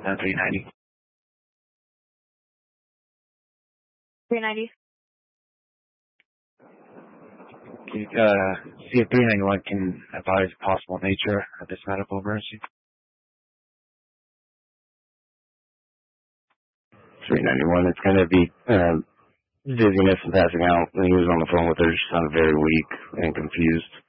390. 390. Can you, see if 391 can advise possible nature of this medical emergency? 391, it's going to be dizziness and passing out. When he was on the phone with her, she sounded very weak and confused.